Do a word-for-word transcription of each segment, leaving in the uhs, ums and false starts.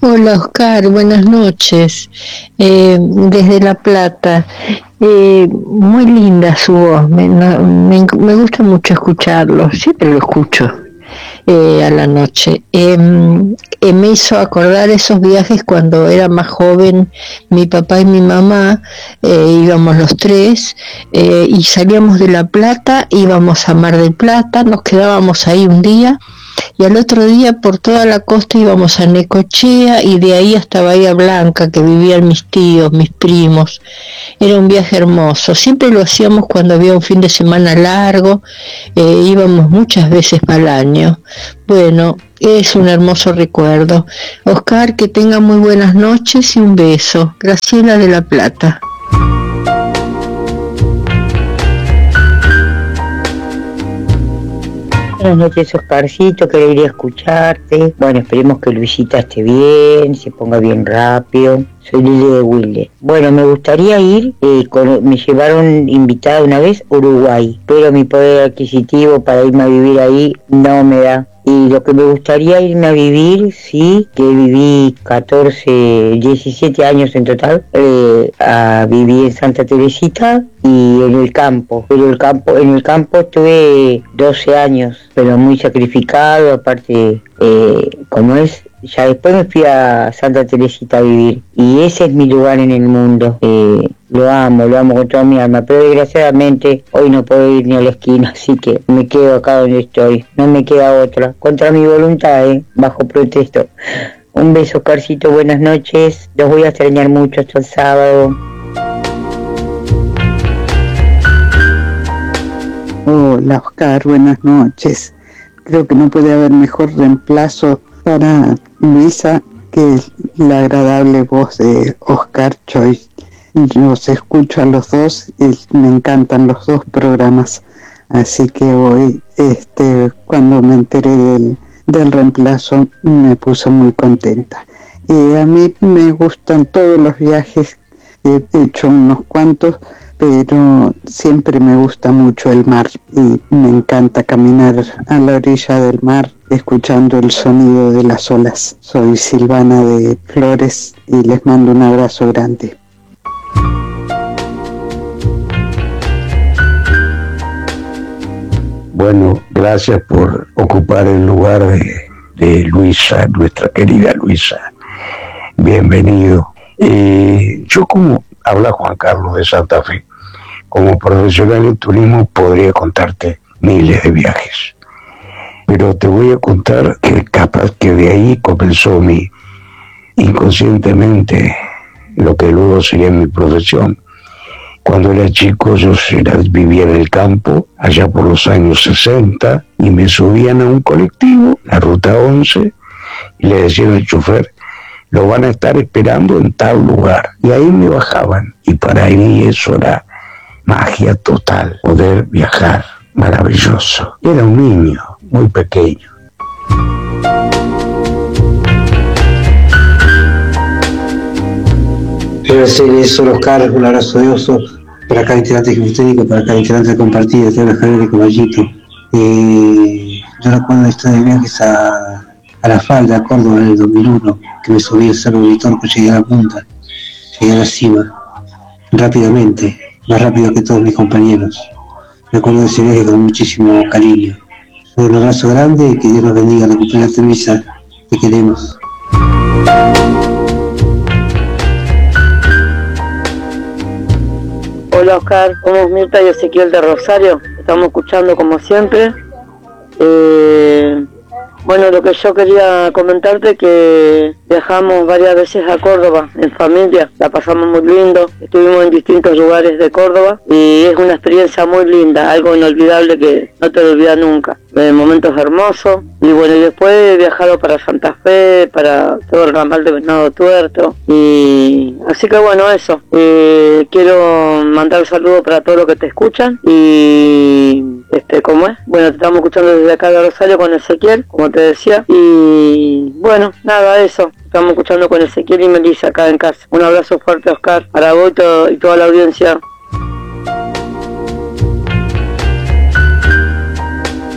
Hola Oscar, buenas noches. Eh, desde La Plata. Eh, muy linda su voz, me, no, me, me gusta mucho escucharlo, siempre lo escucho eh, a la noche. Eh, eh, me hizo acordar esos viajes cuando era más joven, mi papá y mi mamá, eh, íbamos los tres eh, y salíamos de La Plata, íbamos a Mar del Plata, nos quedábamos ahí un día y al otro día por toda la costa íbamos a Necochea y de ahí hasta Bahía Blanca, que vivían mis tíos, mis primos. Era un viaje hermoso, siempre lo hacíamos cuando había un fin de semana largo, eh, íbamos muchas veces al año. Bueno, es un hermoso recuerdo. Oscar, que tenga muy buenas noches y un beso. Graciela de La Plata. Buenas noches, Oscarcito, que alegría escucharte. Bueno, esperemos que Luisita esté bien, se ponga bien rápido. Soy Lili de Wilde. Bueno, me gustaría ir, eh, con, me llevaron invitada una vez a Uruguay, pero mi poder adquisitivo para irme a vivir ahí no me da. Y lo que me gustaría irme a vivir, sí, que viví catorce, diecisiete años en total, eh, a vivir en Santa Teresita y en el campo. Pero el campo, en el campo estuve doce años, pero muy sacrificado, aparte, eh, como es, ya después me fui a Santa Teresita a vivir y ese es mi lugar en el mundo. Eh, lo amo, lo amo con toda mi alma, pero desgraciadamente hoy no puedo ir ni a la esquina, así que me quedo acá donde estoy, no me queda otra, contra mi voluntad, eh, bajo protesto. Un beso, Oscarcito, buenas noches, los voy a extrañar mucho hasta el sábado. Hola Oscar, buenas noches. Creo que no puede haber mejor reemplazo para Luisa que la agradable voz de Oscar Choy. Los escucho a los dos y me encantan los dos programas, así que hoy, este, cuando me enteré del, del reemplazo, me puse muy contenta. Y a mí me gustan todos los viajes, he hecho unos cuantos, pero siempre me gusta mucho el mar y me encanta caminar a la orilla del mar escuchando el sonido de las olas. Soy Silvana de Flores y les mando un abrazo grande. Bueno, gracias por ocupar el lugar de, de Luisa, nuestra querida Luisa. Bienvenido. Eh, yo, como habla Juan Carlos de Santa Fe, como profesional en turismo podría contarte miles de viajes, pero te voy a contar que capaz que de ahí comenzó mi, inconscientemente, lo que luego sería mi profesión. Cuando era chico yo era, vivía en el campo, allá por los años sesenta, y me subían a un colectivo, la ruta once, y le decían al chofer, lo van a estar esperando en tal lugar, y ahí me bajaban, y para mí eso era magia total, poder viajar, maravilloso. Era un niño muy pequeño. Debe ser eso, Oscar, un abrazo de oso para cada integrante técnico, para cada integrante compartido, te habla Javier de Caballito. Eh, yo recuerdo estar de viajes a, a La Falda, a Córdoba, en el dos mil uno, que me subí a Cerro Vitorco, llegué a la punta, llegué a la cima, rápidamente, más rápido que todos mis compañeros. Recuerdo ese viaje con muchísimo cariño. Un abrazo grande y que Dios nos bendiga. Recuperate, Luisa, te queremos. Hola Oscar, somos Mirta y Ezequiel de Rosario, estamos escuchando como siempre. Eh, bueno, lo que yo quería comentarte que viajamos varias veces a Córdoba en familia, la pasamos muy lindo, estuvimos en distintos lugares de Córdoba y es una experiencia muy linda, algo inolvidable que no te lo olvidas nunca. Eh, momentos hermosos. Y bueno, y después he viajado para Santa Fe, para todo el ramal de Venado Tuerto, y así que bueno, eso. Eh, quiero mandar saludos para todos los que te escuchan y este, ¿cómo es? Bueno, te estamos escuchando desde acá de Rosario con Ezequiel, como te decía, y bueno, nada, eso. Estamos escuchando con Ezequiel y Melissa acá en casa. Un abrazo fuerte, Oscar, para vos y, todo, y toda la audiencia.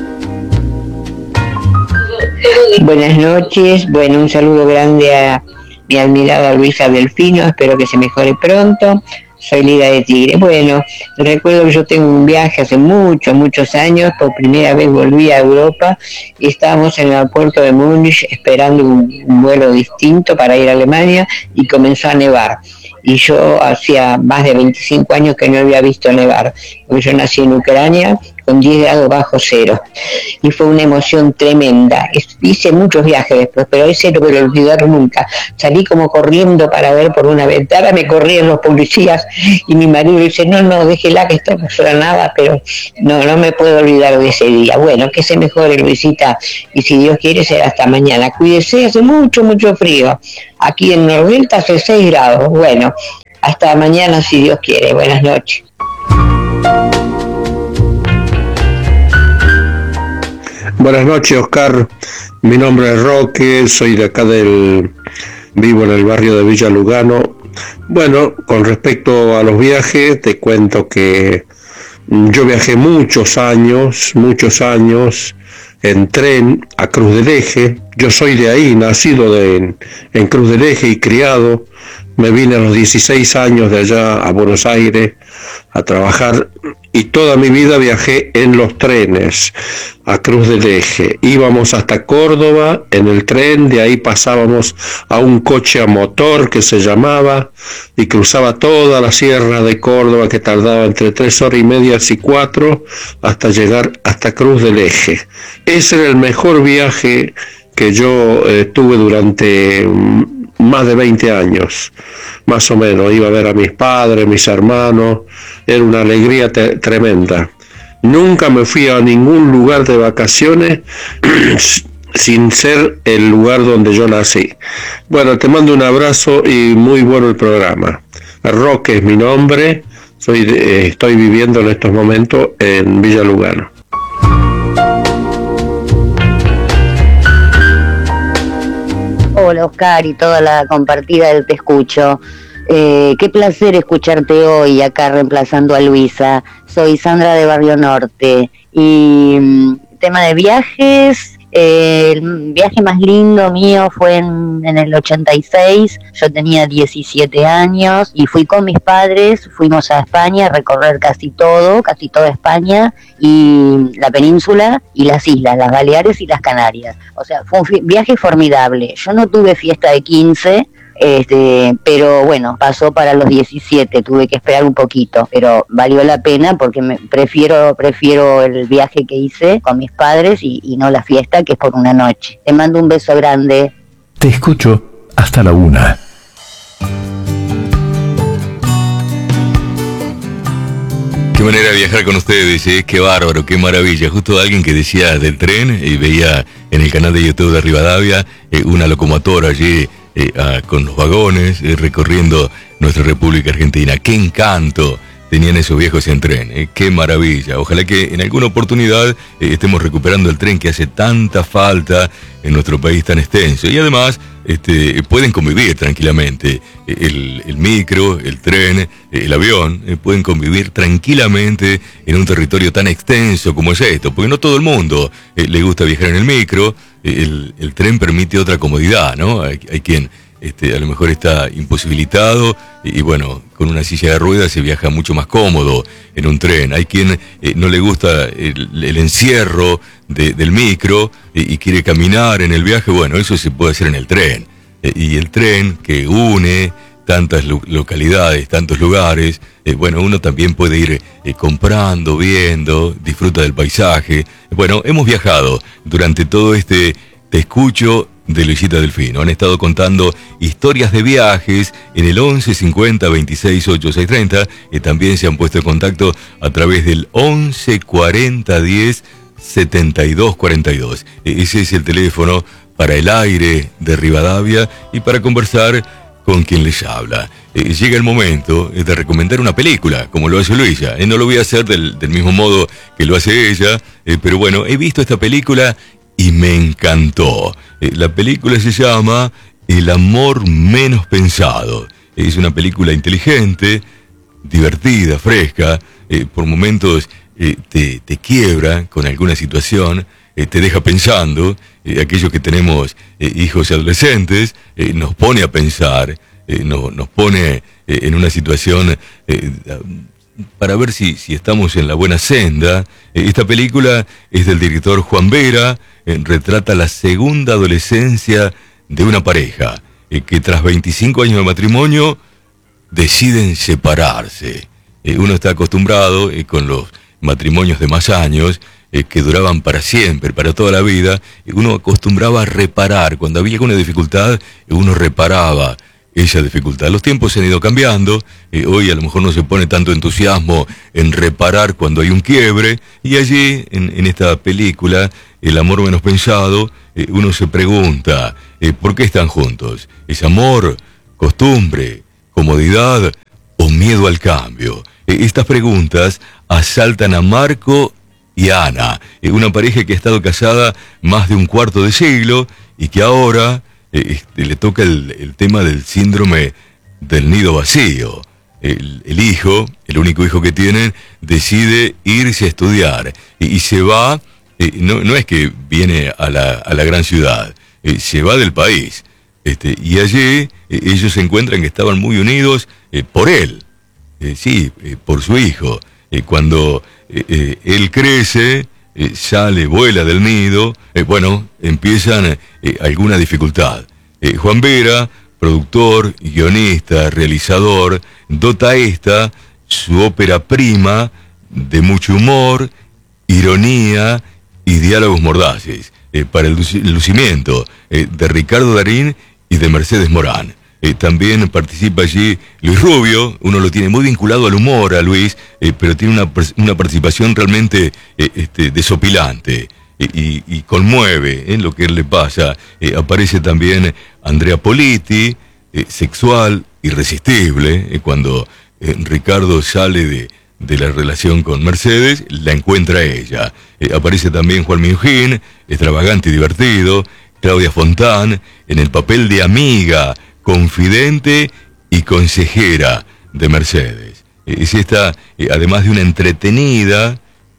Buenas noches, bueno, un saludo grande a, mi admirada Luisa Delfino, espero que se mejore pronto. Soy Lida de Tigre. Bueno, recuerdo que yo tengo un viaje hace muchos, muchos años, por primera vez volví a Europa y estábamos en el aeropuerto de Múnich esperando un, un vuelo distinto para ir a Alemania y comenzó a nevar. Y yo hacía más de veinticinco años que no había visto nevar, porque yo nací en Ucrania con diez grados bajo cero y fue una emoción tremenda. Hice muchos viajes después, pero ese no me lo olvidaron nunca. Salí como corriendo para ver por una ventana, me corrían los policías y mi marido dice, no, no, déjela que esto no suena nada, pero no, no me puedo olvidar de ese día. Bueno, que se mejore, Luisita, y si Dios quiere será hasta mañana. Cuídese, hace mucho, mucho frío. Aquí en Nordelta hace seis grados. Bueno, hasta mañana si Dios quiere. Buenas noches. Buenas noches, Oscar. Mi nombre es Roque, soy de acá del... vivo en el barrio de Villa Lugano. Bueno, con respecto a los viajes, te cuento que yo viajé muchos años, muchos años en tren a Cruz del Eje. Yo soy de ahí, nacido de, en Cruz del Eje y criado. Me vine a los dieciséis años de allá a Buenos Aires a trabajar y toda mi vida viajé en los trenes a Cruz del Eje. Íbamos hasta Córdoba en el tren, de ahí pasábamos a un coche a motor que se llamaba y cruzaba toda la sierra de Córdoba, que tardaba entre tres horas y media y cuatro hasta llegar hasta Cruz del Eje. Ese era el mejor viaje que yo eh, tuve durante um, más de veinte años, más o menos. Iba a ver a mis padres, mis hermanos, era una alegría te- tremenda. Nunca me fui a ningún lugar de vacaciones sin ser el lugar donde yo nací. Bueno, te mando un abrazo y muy bueno el programa. Roque es mi nombre, soy de, eh, estoy viviendo en estos momentos en Villa Lugano. Hola Oscar y toda la compartida del Te Escucho. Eh, qué placer escucharte hoy acá reemplazando a Luisa. Soy Sandra de Barrio Norte y mm, tema de viajes, eh, el viaje más lindo mío fue en, en el ochenta y seis. Yo tenía diecisiete años y fui con mis padres, fuimos a España a recorrer casi todo, casi toda España y la península y las islas, las Baleares y las Canarias. O sea, fue un fi- viaje formidable. Yo no tuve fiesta de quince, este, pero bueno, pasó para los diecisiete, tuve que esperar un poquito, pero valió la pena porque me prefiero prefiero el viaje que hice con mis padres y, y no la fiesta, que es por una noche. Te mando un beso grande. Te escucho hasta la una. Qué manera de viajar con ustedes, ¿eh? Qué bárbaro, qué maravilla. Justo alguien que decía del tren y veía en el canal de YouTube de Rivadavia eh, una locomotora allí eh, ah, con los vagones eh, recorriendo nuestra República Argentina. Qué encanto tenían esos viejos en tren, eh, qué maravilla. Ojalá que en alguna oportunidad eh, estemos recuperando el tren que hace tanta falta en nuestro país tan extenso. Y además este, pueden convivir tranquilamente. El, el micro, el tren, el avión, eh, pueden convivir tranquilamente en un territorio tan extenso como es esto. Porque no todo el mundo eh, le gusta viajar en el micro. El, el tren permite otra comodidad, ¿no? Hay, hay quien este, a lo mejor está imposibilitado y, y bueno, con una silla de ruedas se viaja mucho más cómodo en un tren. Hay quien eh, no le gusta el, el encierro de, del micro y, y quiere caminar en el viaje. Bueno, eso se puede hacer en el tren. Eh, y el tren que une tantas lo- localidades, tantos lugares, eh, bueno, uno también puede ir eh, comprando, viendo, disfruta del paisaje. Bueno, hemos viajado durante todo este Te Escucho de Luisita Delfino. Han estado contando historias de viajes en el once cincuenta veintiséis ochenta y seis treinta y también se han puesto en contacto a través del once cuarenta diez setenta y dos cuarenta y dos. E- ese es el teléfono para el aire de Rivadavia y para conversar con quien les habla. Eh, llega el momento eh, de recomendar una película, como lo hace Luisa. Eh, no lo voy a hacer del, del mismo modo que lo hace ella, eh, pero bueno, he visto esta película y me encantó. Eh, la película se llama El amor menos pensado. Es una película inteligente, divertida, fresca, eh, por momentos eh, te, te quiebra con alguna situación, eh, te deja pensando eh, aquellos que tenemos eh, hijos adolescentes, eh, nos pone a pensar, eh, no, nos pone eh, en una situación eh, para ver si, si estamos en la buena senda. Eh, esta película es del director Juan Vera, eh, retrata la segunda adolescencia de una pareja, eh, que tras veinticinco años de matrimonio deciden separarse. Eh, uno está acostumbrado eh, con los matrimonios de más años, eh, que duraban para siempre, para toda la vida, eh, uno acostumbraba a reparar. Cuando había alguna dificultad, eh, uno reparaba esa dificultad. Los tiempos se han ido cambiando, eh, hoy a lo mejor no se pone tanto entusiasmo en reparar cuando hay un quiebre, y allí, en, en esta película, El amor menos pensado, eh, uno se pregunta, eh, ¿por qué están juntos? ¿Es amor, costumbre, comodidad o miedo al cambio? Eh, estas preguntas asaltan a Marco y Ana, eh, una pareja que ha estado casada más de un cuarto de siglo y que ahora eh, este, le toca el, el tema del síndrome del nido vacío. El, el hijo, el único hijo que tienen, decide irse a estudiar y, y se va, eh, no, no es que viene a la, a la gran ciudad, eh, se va del país. Este, y allí eh, ellos se encuentran que estaban muy unidos eh, por él, eh, sí, eh, por su hijo. Eh, cuando eh, eh, él crece, eh, sale, vuela del nido, eh, bueno, empiezan eh, alguna dificultad. Eh, Juan Vera, productor, guionista, realizador, dota esta, su ópera prima, de mucho humor, ironía y diálogos mordaces, eh, para el lucimiento eh, de Ricardo Darín y de Mercedes Morán. Eh, también participa allí Luis Rubio. Uno lo tiene muy vinculado al humor, a Luis, eh, pero tiene una, una participación realmente eh, este, desopilante eh, y, y conmueve en eh, lo que él le pasa. Eh, aparece también Andrea Politi, eh, sexual, irresistible, eh, cuando eh, Ricardo sale de, de la relación con Mercedes, la encuentra ella. Eh, aparece también Juan Minujín, extravagante y divertido. Claudia Fontán, en el papel de amiga, confidente y consejera de Mercedes. Es esta, eh, además de una entretenida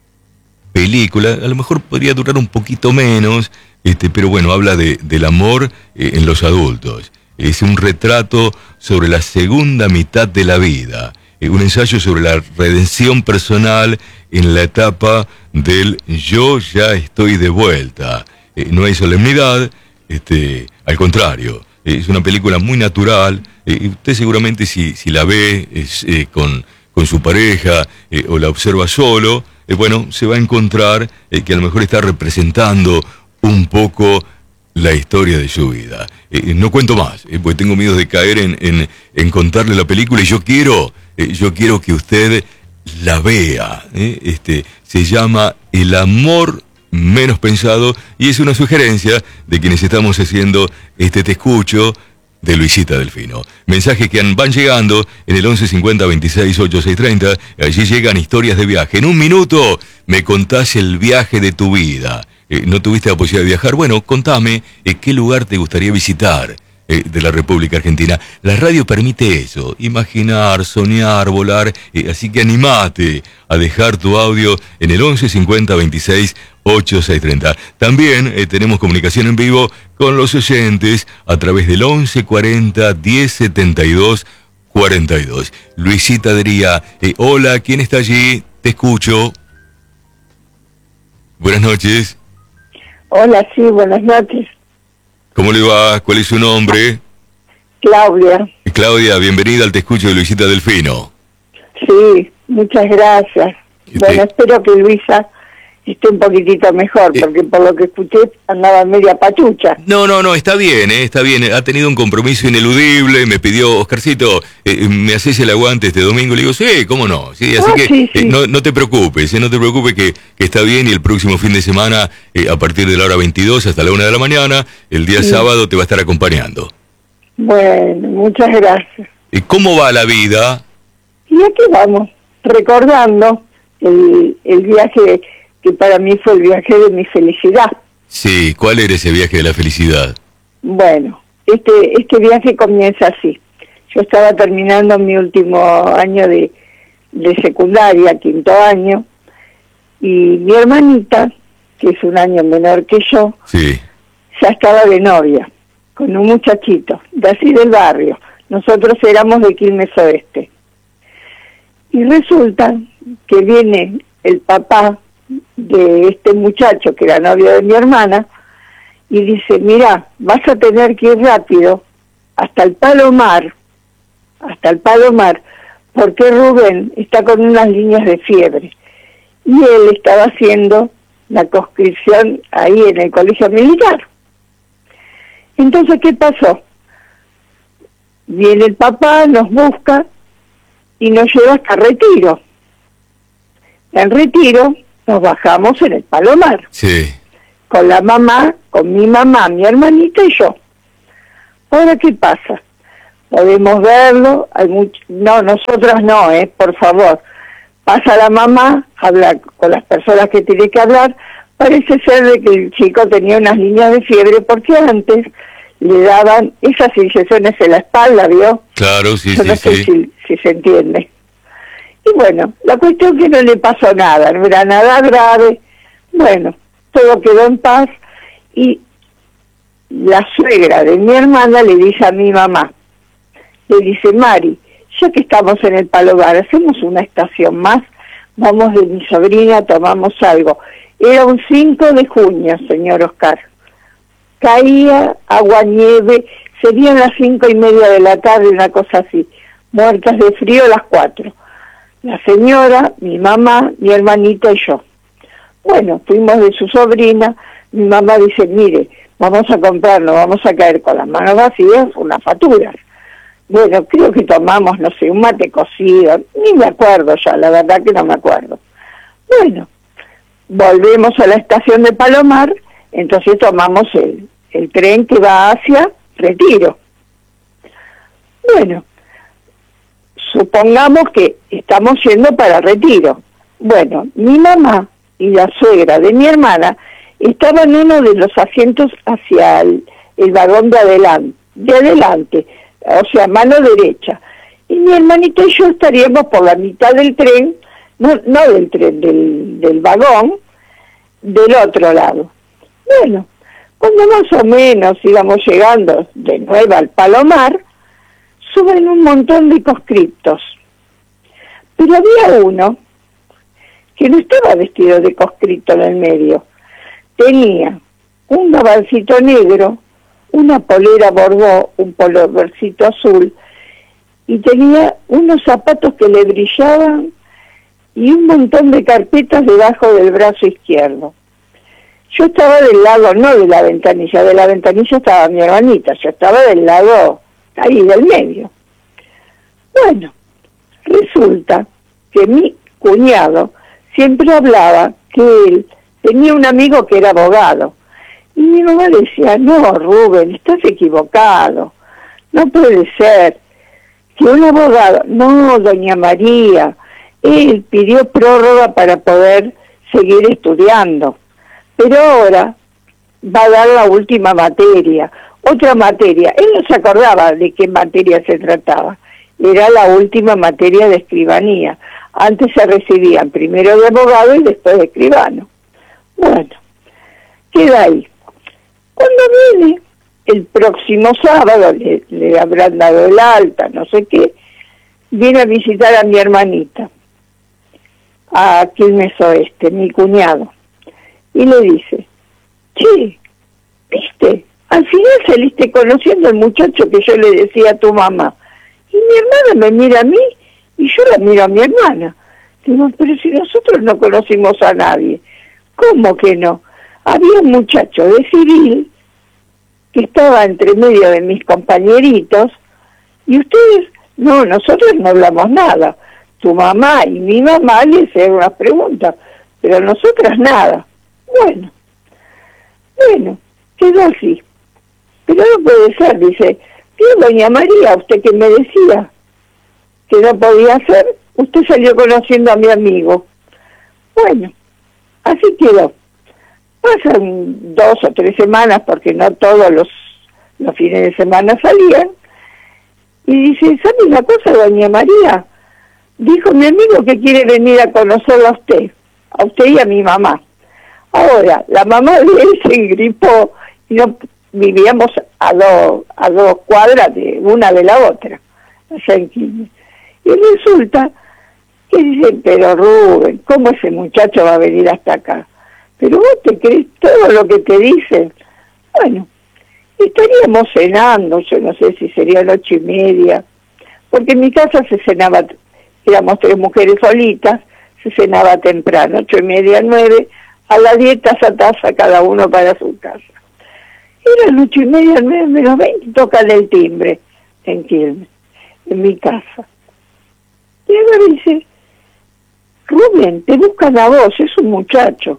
película, a lo mejor podría durar un poquito menos, este, pero bueno, habla de, del amor eh, en los adultos. Es un retrato sobre la segunda mitad de la vida, eh, un ensayo sobre la redención personal en la etapa del yo ya estoy de vuelta. Eh, no hay solemnidad, este, al contrario, eh, es una película muy natural. Eh, usted seguramente si, si la ve es, eh, con, con su pareja eh, o la observa solo, eh, bueno, se va a encontrar eh, que a lo mejor está representando un poco la historia de su vida. Eh, no cuento más, eh, porque tengo miedo de caer en, en, en contarle la película, y yo quiero, eh, yo quiero que usted la vea. Eh, este, se llama El amor menos pensado, y es una sugerencia de quienes estamos haciendo este Te Escucho de Luisita Delfino. Mensajes que van llegando en el once cincuenta veintiséis ochenta y seis treinta. Allí llegan historias de viaje. En un minuto me contás el viaje de tu vida. Eh, ¿No tuviste la posibilidad de viajar? Bueno, contame eh, qué lugar te gustaría visitar eh, de la República Argentina. La radio permite eso, imaginar, soñar, volar, eh, así que animate a dejar tu audio en el once cincuenta veintiséis ochenta y seis treinta. También eh, tenemos comunicación en vivo con los oyentes a través del once cuarenta diez setenta y dos cuarenta y dos. Luisita diría, eh, hola, ¿quién está allí? Te escucho. Buenas noches. Hola, sí, buenas noches. ¿Cómo le va? ¿Cuál es su nombre? Claudia. Claudia, bienvenida al Te Escucho de Luisita Delfino. Sí, muchas gracias. Este... Bueno, espero que Luisa esté un poquitito mejor, porque por lo que escuché andaba media pachucha. No, no, no, está bien, eh, está bien. Ha tenido un compromiso ineludible, me pidió, Oscarcito, eh, ¿me haces el aguante este domingo? Le digo, sí, cómo no. Sí, así ah, que sí, sí. Eh, no, no te preocupes, eh, no te preocupes que, que está bien, y el próximo fin de semana, eh, a partir de la hora veintidós hasta la una de la mañana, el día sí. sábado te va a estar acompañando. Bueno, muchas gracias. Eh, ¿Cómo va la vida? Y aquí vamos, recordando el, el viaje que para mí fue el viaje de mi felicidad. Sí, ¿cuál era ese viaje de la felicidad? Bueno, este este viaje comienza así. Yo estaba terminando mi último año de, de secundaria, quinto año, y mi hermanita, que es un año menor que yo, sí. ya estaba de novia, con un muchachito, de así del barrio. Nosotros éramos de Quilmes Oeste. Y resulta que viene el papá de este muchacho, que era novio de mi hermana, y dice, mira, vas a tener que ir rápido hasta el Palomar, hasta el Palomar, porque Rubén está con unas líneas de fiebre. Y él estaba haciendo la conscripción ahí en el colegio militar. Entonces, ¿qué pasó? Viene el papá, nos busca y nos lleva hasta Retiro. En Retiro nos bajamos en el Palomar. Sí. Con la mamá, con mi mamá, mi hermanita y yo. Ahora, ¿qué pasa? Podemos verlo, hay much... no, nosotras no, eh, por favor. Pasa la mamá, habla con las personas que tiene que hablar. Parece ser de que el chico tenía unas líneas de fiebre, porque antes le daban esas inyecciones en la espalda, ¿vio? Claro, sí, Yo sí, no sé sí. si, si se entiende. Y bueno, la cuestión es que no le pasó nada, no era nada grave. Bueno, todo quedó en paz y la suegra de mi hermana le dice a mi mamá, le dice, Mari, ya que estamos en el Palomar, hacemos una estación más, vamos de mi sobrina, tomamos algo. Era un cinco de junio, señor Oscar. Caía agua, nieve, serían las cinco y media de la tarde, una cosa así, muertas de frío las cuatro. La señora, mi mamá, mi hermanita y yo. Bueno, fuimos de su sobrina, mi mamá dice, mire, vamos a comprarnos, vamos a caer con las manos vacías unas facturas. Bueno, creo que tomamos, no sé, un mate cocido, ni me acuerdo ya, la verdad que no me acuerdo. Bueno, volvemos a la estación de Palomar, entonces tomamos el, el tren que va hacia Retiro. Bueno, supongamos que estamos yendo para Retiro. Bueno, mi mamá y la suegra de mi hermana estaban en uno de los asientos hacia el, el vagón de adelante, de adelante, o sea, mano derecha. Y mi hermanita y yo estaríamos por la mitad del tren, no, no del tren, del, del vagón, del otro lado. Bueno, cuando más o menos íbamos llegando de nuevo al Palomar, suben un montón de conscriptos. Pero había uno que no estaba vestido de conscripto en el medio. Tenía un gabancito negro, una polera bordó, un polovercito azul, y tenía unos zapatos que le brillaban y un montón de carpetas debajo del brazo izquierdo. Yo estaba del lado, no de la ventanilla, de la ventanilla estaba mi hermanita, yo estaba del lado ahí del medio. Bueno, resulta que mi cuñado siempre hablaba que él tenía un amigo que era abogado. Y mi mamá decía, no, Rubén, estás equivocado, no puede ser que un abogado, no, doña María, él pidió prórroga para poder seguir estudiando, pero ahora va a dar la última materia, otra materia, él no se acordaba de qué materia se trataba, era la última materia de escribanía, antes se recibían primero de abogado y después de escribano. Bueno, queda ahí. Cuando viene el próximo sábado, le, le habrán dado el alta, no sé qué, viene a visitar a mi hermanita, a Quilmes Oeste, mi cuñado, y le dice, che, ¿viste? Al final saliste conociendo al muchacho que yo le decía a tu mamá. Y mi hermana me mira a mí y yo la miro a mi hermana. Digo, pero si nosotros no conocimos a nadie. ¿Cómo que no? Había un muchacho de civil que estaba entre medio de mis compañeritos y ustedes, no, nosotros no hablamos nada. Tu mamá y mi mamá le hicieron unas preguntas, pero nosotras nada. Bueno, bueno, quedó así. Pero no puede ser, dice, ¿qué doña María, usted que me decía que no podía ser? Usted salió conociendo a mi amigo. Bueno, así quedó. Pasan dos o tres semanas, porque no todos los, los fines de semana salían, y dice, ¿sabe una cosa, doña María? Dijo mi amigo que quiere venir a conocerla a usted, a usted y a mi mamá. Ahora, la mamá de él se engripó y no vivíamos a dos a dos cuadras de una de la otra, allá en Quilmes. Y resulta que dicen, pero Rubén, ¿cómo ese muchacho va a venir hasta acá? Pero vos te crees todo lo que te dicen. Bueno, estaríamos cenando, yo no sé si sería las ocho y media, porque en mi casa se cenaba, éramos tres mujeres solitas, se cenaba temprano, ocho y media, nueve, a las diez taza taza cada uno para su casa. Eran ocho y media, nueve menos veinte, tocan el timbre en Quilmes, en mi casa. Y ahora dice, Rubén, te buscan a vos, es un muchacho.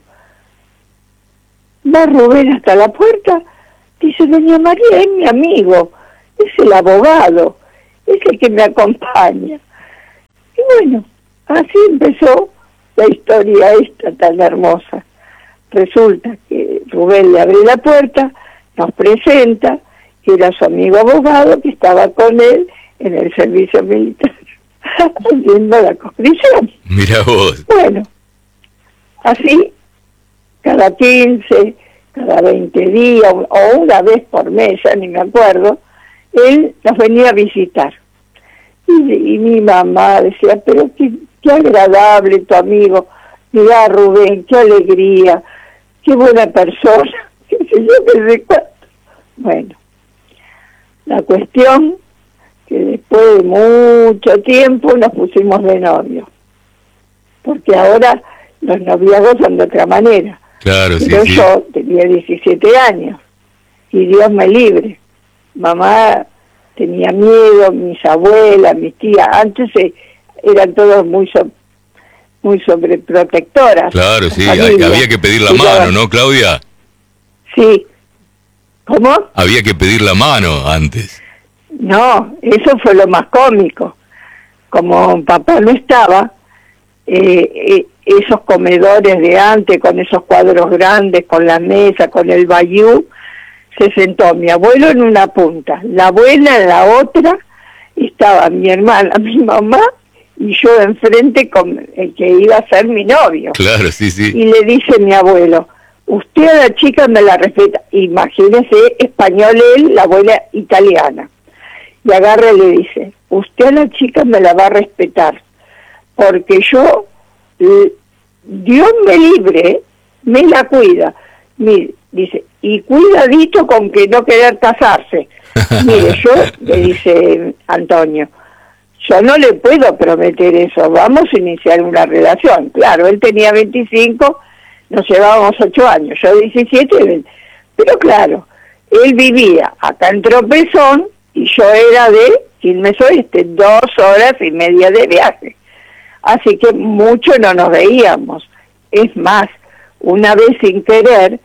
Va Rubén hasta la puerta, dice, doña María, es mi amigo, es el abogado, es el que me acompaña. Y bueno, así empezó la historia esta tan hermosa. Resulta que Rubén le abre la puerta, nos presenta, que era su amigo abogado que estaba con él en el servicio militar, haciendo la conscripción. Mira vos. Bueno, así, cada quince, cada veinte días, o una vez por mes, ya ni me acuerdo, él nos venía a visitar. Y, y mi mamá decía, pero qué, qué agradable tu amigo, mirá Rubén, qué alegría, qué buena persona, qué sé yo, qué sé cuánto. Bueno, la cuestión que después de mucho tiempo nos pusimos de novio, porque ahora los noviazgos son de otra manera. Claro, sí, Pero sí. yo tenía diecisiete años y Dios me libre. Mamá tenía miedo, mis abuelas, mis tías, antes eh, eran todos muy so, muy sobreprotectoras. Claro, sí, familia. había que pedir la Y mano, yo, ¿no, Claudia? Sí. ¿Cómo? Había que pedir la mano antes. No, eso fue lo más cómico. Como papá no estaba, eh, eh, esos comedores de antes, con esos cuadros grandes, con la mesa, con el bayú, se sentó mi abuelo en una punta, la abuela en la otra, estaba mi hermana, mi mamá, y yo enfrente con el que iba a ser mi novio. Claro, sí, sí. Y le dice mi abuelo, usted a la chica me la respeta. Imagínese, español él, la abuela italiana. Y agarra y le dice, usted a la chica me la va a respetar, porque yo, Dios me libre, me la cuida. Mire, dice, y cuidadito con que no querer casarse. Mire, yo, le dice Antonio, yo no le puedo prometer eso, vamos a iniciar una relación. Claro, él tenía veinticinco, nos llevábamos ocho años, yo diecisiete, pero claro, él vivía acá en Tropezón y yo era de Quilmes Oeste, dos horas y media de viaje. Así que mucho no nos veíamos. Es más, una vez sin querer,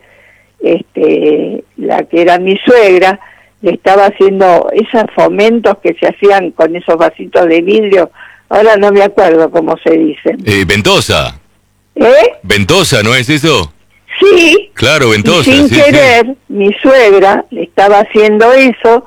este, la que era mi suegra, le estaba haciendo esos fomentos que se hacían con esos vasitos de vidrio, ahora no me acuerdo cómo se dicen. Eh, ventosa. ¿Eh? Ventosa, ¿no es eso? Sí. Claro, ventosa. Y sin sí, querer, sí. mi suegra le estaba haciendo eso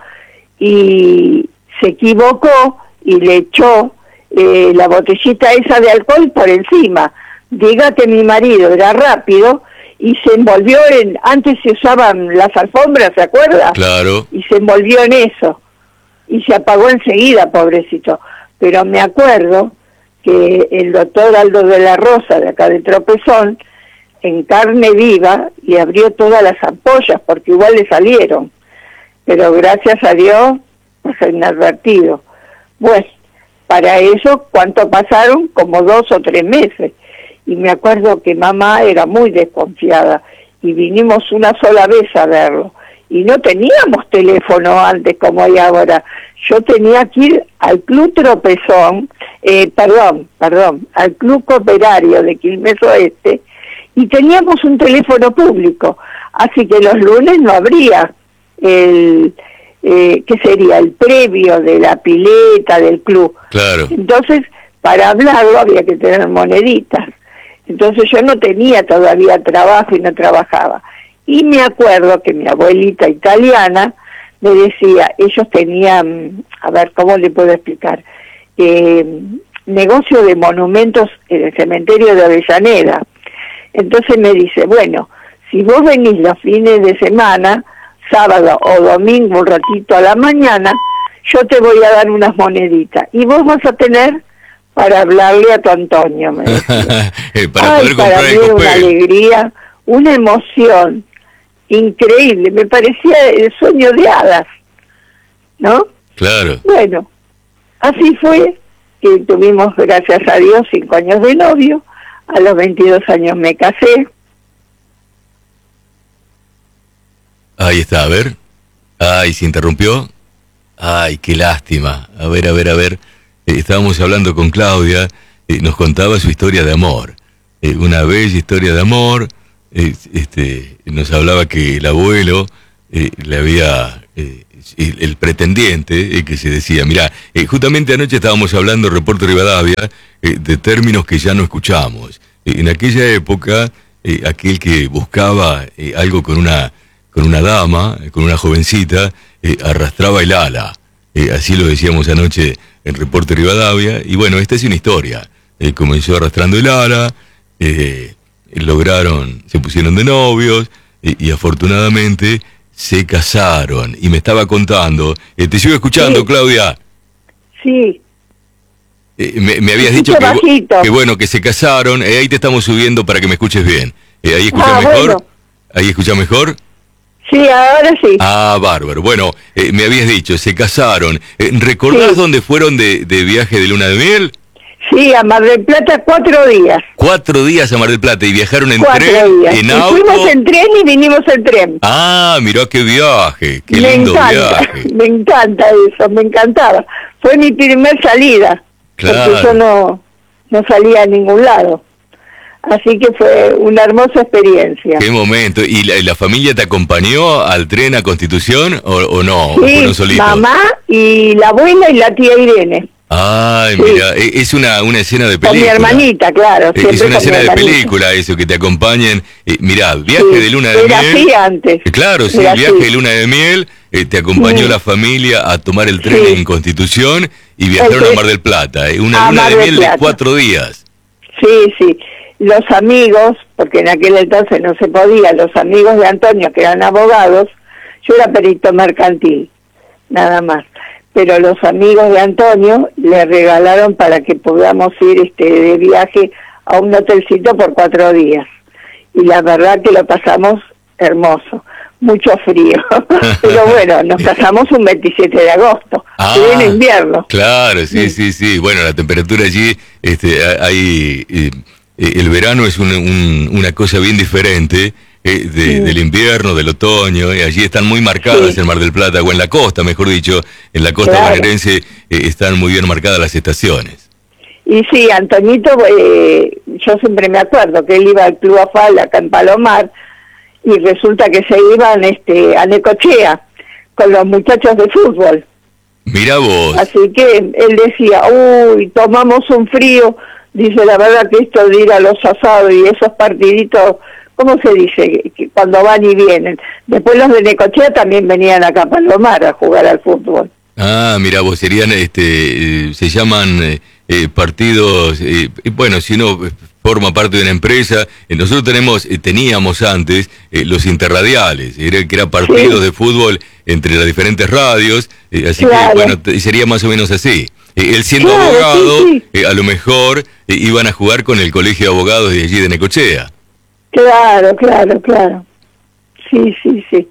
y se equivocó y le echó eh, la botellita esa de alcohol por encima. Diga que mi marido era rápido y se envolvió en, antes se usaban las alfombras, ¿se acuerda? Claro. Y se envolvió en eso y se apagó enseguida, pobrecito. Pero me acuerdo que el doctor Aldo de la Rosa, de acá de Tropezón, en carne viva, y abrió todas las ampollas, porque igual le salieron. Pero gracias a Dios, pasó inadvertido. Bueno, para eso, ¿cuánto pasaron? Como dos o tres meses. Y me acuerdo que mamá era muy desconfiada, y vinimos una sola vez a verlo. Y no teníamos teléfono antes como hay ahora. Yo tenía que ir al Club Tropezón, eh, perdón, perdón, al Club Cooperario de Quilmes Oeste, y teníamos un teléfono público, así que los lunes no habría el, eh, ¿qué sería? El previo de la pileta del club. Claro. Entonces, para hablarlo había que tener moneditas. Entonces yo no tenía todavía trabajo y no trabajaba. Y me acuerdo que mi abuelita italiana me decía, ellos tenían, a ver, ¿cómo le puedo explicar? Eh, negocio de monumentos en el cementerio de Avellaneda. Entonces me dice, bueno, si vos venís los fines de semana, sábado o domingo un ratito a la mañana, yo te voy a dar unas moneditas y vos vas a tener para hablarle a tu Antonio, me decía. para Ay, poder para comprar mí el era una copel. alegría, una emoción increíble, me parecía el sueño de hadas, ¿no? Claro. Bueno, así fue que tuvimos, gracias a Dios, cinco años de novio. A los veintidós años me casé. Ahí está, a ver. Ay, se interrumpió. Ay, qué lástima. A ver, a ver, a ver. Eh, estábamos hablando con Claudia, eh, nos contaba su historia de amor. Eh, una bella historia de amor. Eh, este, nos hablaba que el abuelo eh, le había... Eh, el, el pretendiente, eh, que se decía, mirá, eh, justamente anoche estábamos hablando, Reporte Rivadavia, eh, de términos que ya no escuchamos. Eh, en aquella época, eh, aquel que buscaba eh, algo con una... con una dama, con una jovencita, eh, arrastraba el ala. Eh, así lo decíamos anoche en Reporte Rivadavia. Y bueno, esta es una historia. Eh, comenzó arrastrando el ala, eh, lograron, se pusieron de novios, eh, y afortunadamente se casaron. Y me estaba contando, eh, te sigo escuchando, Sí. Claudia. Sí. Eh, me, me habías Escucho dicho que, bajito. que bueno, que se casaron. Eh, ahí te estamos subiendo para que me escuches bien. Eh, ahí escuchás Ah, mejor. bueno. Ahí escuchás mejor. Sí, ahora sí. Ah, bárbaro. Bueno, eh, me habías dicho, se casaron. Eh, ¿Recordás Sí. dónde fueron de, de viaje de luna de miel? Sí, a Mar del Plata cuatro días. Cuatro días a Mar del Plata y viajaron en Cuatro tren, días. en Y auto. fuimos en tren y vinimos en tren. Ah, mirá qué viaje, qué me lindo encanta, viaje. me encanta eso, me encantaba. Fue mi primer salida, Claro. porque yo no, no salía a ningún lado. Así que fue una hermosa experiencia. Qué momento. ¿Y la, la familia te acompañó al tren a Constitución o, o no? ¿O Sí, fueron solitos? mamá y la abuela y la tía Irene. Ay, Sí. mira, e- es una, una escena de Con película. mi hermanita, claro. Eh, siempre Es una con mi escena de hermanita. película eso, que te acompañen. Eh, mirá, viaje Sí, de luna de era miel. así antes. Eh, Claro, sí, Era viaje así. de luna de miel. eh, te acompañó Sí. la familia a tomar el tren Sí. en Constitución y viajaron El a tren- Mar del Plata. eh, Una a luna Mar de del miel de Plata. cuatro días. Sí, sí. Los amigos, porque en aquel entonces no se podía, los amigos de Antonio, que eran abogados, yo era perito mercantil, nada más. Pero los amigos de Antonio le regalaron para que podamos ir este de viaje a un hotelcito por cuatro días. Y la verdad que lo pasamos hermoso. Mucho frío. Pero bueno, nos casamos un veintisiete de agosto, Ah, en invierno. Claro, sí, sí, sí. Bueno, la temperatura allí, este, ha- hay, eh, eh, el verano es un- un- una cosa bien diferente eh, de- Sí. del invierno, del otoño, y allí están muy marcadas Sí. en Mar del Plata, o en la costa, mejor dicho, en la costa Claro. bonaerense eh, están muy bien marcadas las estaciones. Y sí, Antonito, eh, yo siempre me acuerdo que él iba al Club Afal acá en Palomar y resulta que se iban este, a Necochea con los muchachos de fútbol. Mira vos, Así que él decía, uy, tomamos un frío. Dice, la verdad que esto de ir a los asados y esos partiditos, ¿cómo se dice? Que cuando van y vienen. Después los de Necochea también venían acá a Palomar a jugar al fútbol. ah, mira vos, serían, este, eh, se llaman eh, eh, partidos, eh, y bueno, si uno eh, forma parte de una empresa, eh, nosotros tenemos, eh, teníamos antes eh, los interradiales, era, que eran partidos Sí. de fútbol entre las diferentes radios, eh, así Claro. que bueno, te- sería más o menos así. Eh, él siendo Claro, abogado, sí, sí. eh, a lo mejor eh, iban a jugar con el colegio de abogados de allí de Necochea. Claro, claro, claro. Sí, sí, sí.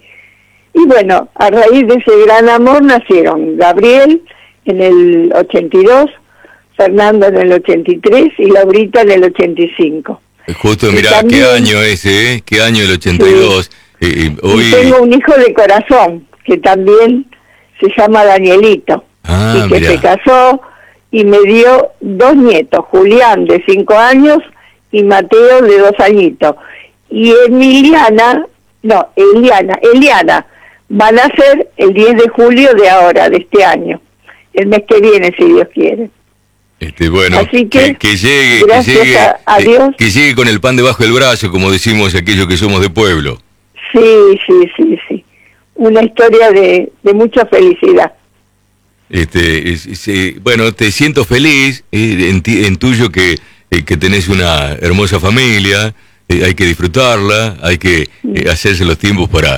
Y bueno, a raíz de ese gran amor nacieron Gabriel en el ochenta y dos, Fernando en el ochenta y tres y Laurita en el ochenta y cinco. Eh, Justo, Y mirá, también- qué año ese, ¿eh? Qué año el ochenta y dos. Eh, eh, hoy... Y tengo un hijo de corazón que también se llama Danielito Ah, y que mirá. se casó y me dio dos nietos, Julián de cinco años y Mateo de dos añitos. Y Emiliana, no, Eliana, Eliana, van a ser el diez de julio de ahora, de este año, el mes que viene, si Dios quiere. Este, bueno, Así que, que, llegue, que gracias llegue, a- a eh, Dios. que llegue con el pan debajo del brazo, como decimos aquellos que somos de pueblo. Sí, sí, sí, sí. Una historia de, de mucha felicidad. Este, es- es, eh, bueno, te siento feliz eh, en, ti- en tuyo que, eh, que tenés una hermosa familia, eh, hay que disfrutarla, hay que eh, hacerse los tiempos para,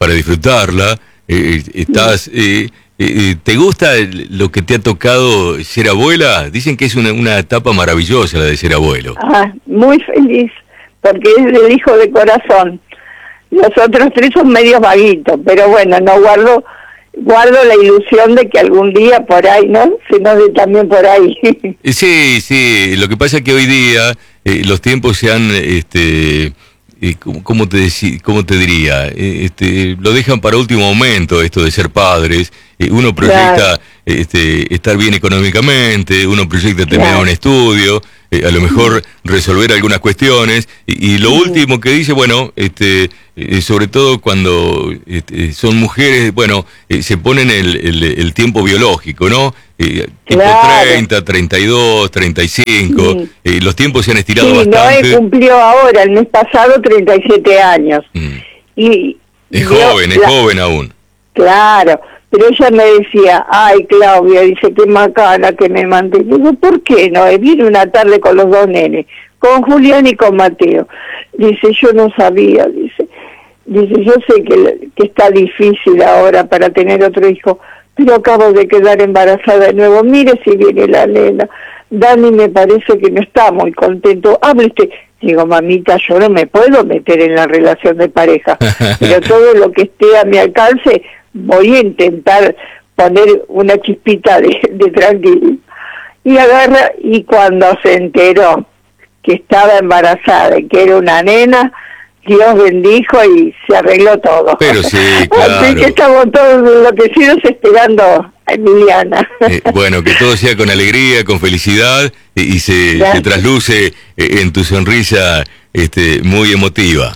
para disfrutarla. Eh, estás, eh, eh, ¿te gusta lo que te ha tocado ser abuela? Dicen que es una, una etapa maravillosa la de ser abuelo. Ah, muy feliz, porque es el hijo de corazón. Los otros tres son medios vaguitos, pero bueno, no guardo guardo la ilusión de que algún día por ahí, ¿no? Se nos dé también por ahí. Sí, sí, lo que pasa es que hoy día eh, los tiempos se han, este, eh, ¿cómo, te deci- ¿cómo te diría? Eh, este, lo dejan para último momento esto de ser padres. Eh, uno proyecta Claro. este, estar bien económicamente, uno proyecta terminar Claro. un estudio, eh, a lo mejor resolver algunas cuestiones, y, y lo último que dice, bueno, este, eh, sobre todo cuando este, son mujeres, bueno, eh, se ponen el, el, el tiempo biológico, ¿no? Eh, tipo Claro. treinta, treinta y dos, treinta y cinco, Sí. eh, los tiempos se han estirado Sí, bastante. Noé cumplió ahora, el mes pasado, treinta y siete años. Mm. Y Es vio joven, es la- joven aún. Claro, pero ella me decía, ay Claudia, dice, qué macana que me mandé. Digo, ¿por qué no? Vine una tarde con los dos nenes, con Julián y con Mateo. Dice, yo no sabía, dice, dice, yo sé que, que está difícil ahora para tener otro hijo, pero acabo de quedar embarazada de nuevo. Mire si viene la nena. Dani me parece que no está muy contento. Hable usted. Digo, mamita, yo no me puedo meter en la relación de pareja, pero todo lo que esté a mi alcance voy a intentar poner una chispita de, de tranquilo. Y agarra, y cuando se enteró que estaba embarazada y que era una nena, Dios bendijo y se arregló todo. Pero sí, Así claro. que estamos todos enloquecidos esperando a Emiliana. Eh, bueno, que todo sea con alegría, con felicidad, y, y se, se trasluce eh, en tu sonrisa este, muy emotiva.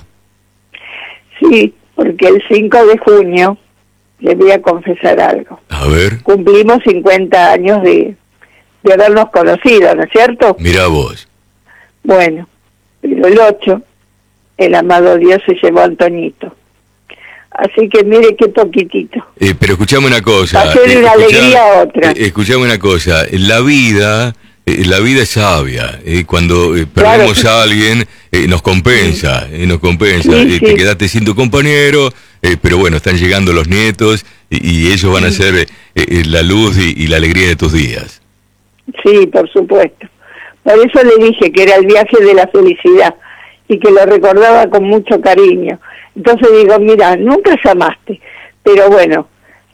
Sí, porque el cinco de junio le voy a confesar algo. A ver, Cumplimos cincuenta años de, de habernos conocido, ¿no es cierto? mira vos. Bueno, pero el ocho, el amado Dios se llevó a Antonito. Así que mire qué poquitito. Eh, pero escuchame una cosa. Pasé de una alegría a otra. eh, escuchame una cosa. La vida, eh, la vida es sabia. eh, cuando eh, Claro, perdemos sí. a alguien, eh, nos compensa, eh, nos compensa. Sí, Eh, Te sí. quedaste sin tu compañero, eh, pero bueno, están llegando los nietos y, y ellos van a ser eh, eh, la luz y, y la alegría de tus días. Sí, por supuesto. Por eso le dije que era el viaje de la felicidad y que lo recordaba con mucho cariño. Entonces digo, mira, nunca llamaste, pero bueno,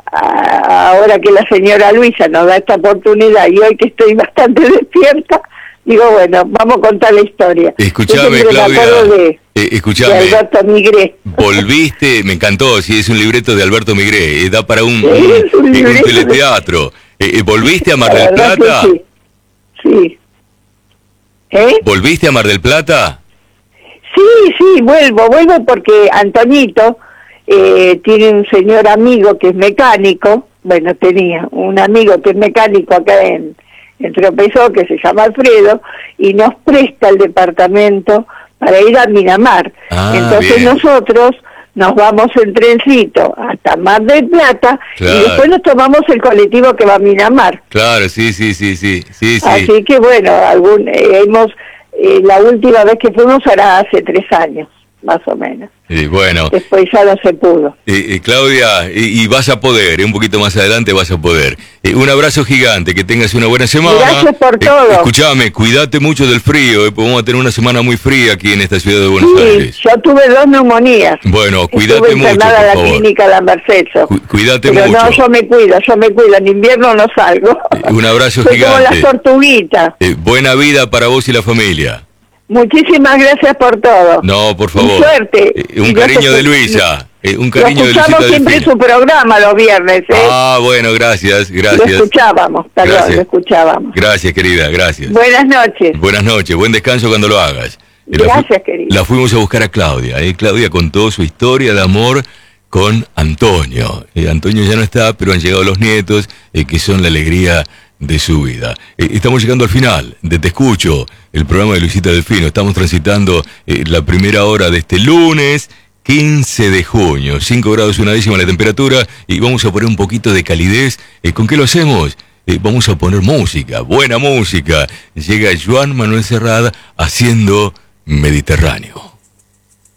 a- ahora que la señora Luisa nos da esta oportunidad y hoy que estoy bastante despierta, digo, bueno, vamos a contar la historia. Escuchame, Yo siempre me Claudia, acuerdo de, eh, de escuchame, Alberto Migré. volviste, me encantó, sí, es un libreto de Alberto Migré, eh, da para un, Sí, un- es un eh, un libreto. teleteatro. Eh, eh, ¿Volviste a Mar La del verdad que Plata? sí. Sí. ¿Eh? ¿Volviste a Mar del Plata? Sí, sí, vuelvo, vuelvo porque Antonito eh, tiene un señor amigo que es mecánico, bueno, tenía un amigo que es mecánico acá en, en Tropezó, que se llama Alfredo, y nos presta el departamento para ir a Miramar. Ah, Entonces bien. nosotros nos vamos en trencito hasta Mar del Plata Claro. y después nos tomamos el colectivo que va a Miramar. Claro, sí, sí, sí, sí, sí, sí. Así que bueno, algún, eh, hemos, eh, la última vez que fuimos era hace tres años, más o menos. Eh, bueno, Después ya no se pudo. eh, eh, Claudia, y, y vas a poder, eh, un poquito más adelante vas a poder. Eh, un abrazo gigante, que tengas una buena semana. Gracias por Eh, todo. Escuchame, cuídate mucho del frío, eh, porque vamos a tener una semana muy fría aquí en esta ciudad de Buenos Sí, Aires. yo tuve dos neumonías. Bueno, Estuve cuídate mucho, internada por en la favor. clínica La Mercedes. Cu- cuídate Pero mucho. no, yo me cuido, yo me cuido. En invierno no salgo. Eh, un abrazo Soy como gigante. las tortuguitas. Eh, buena vida para vos y la familia. Muchísimas gracias por todo. No, por Y favor. suerte. Eh, un Y Dios cariño te- de Luisa. eh, un Lo cariño de Luisita escuchamos siempre en Delfino. su programa los viernes, ¿eh? Ah, bueno, gracias, Lo gracias. escuchábamos, perdón, Gracias. lo escuchábamos. Gracias, querida, gracias. Buenas noches. Buenas noches, buen descanso cuando lo hagas. Eh, la fu- Gracias, querido. La fuimos a buscar a Claudia. eh. Claudia contó su historia de amor con Antonio. Eh, Antonio ya no está, pero han llegado los nietos, eh, que son la alegría de su vida. Eh, estamos llegando al final de Te Escucho, el programa de Luisita Delfino. Estamos transitando eh, la primera hora de este lunes quince de junio, cinco grados una décima la temperatura, y vamos a poner un poquito de calidez. Eh, ¿Con qué lo hacemos? Eh, vamos a poner música, buena música. Llega Joan Manuel Serrat haciendo Mediterráneo.